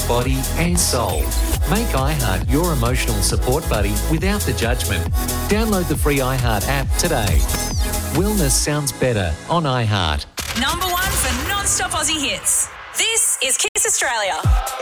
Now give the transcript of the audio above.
body and soul. Make iHeart your emotional support buddy without the judgment. Download the free iHeart app today. Wellness sounds better on iHeart. Number 1 for non-stop Aussie hits. This is Kiss Australia.